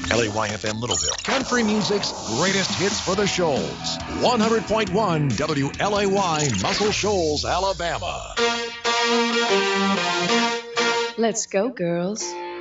LAYFM Littleville, country music's greatest hits for the Shoals. 100.1 WLAY, Muscle Shoals, Alabama. Let's go, girls.